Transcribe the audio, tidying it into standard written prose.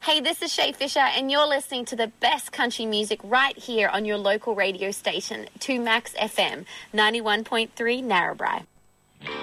Hey, this is Shay Fisher, and you're listening to the best country music right here on your local radio station, 2 Max FM, 91.3 Narrabri.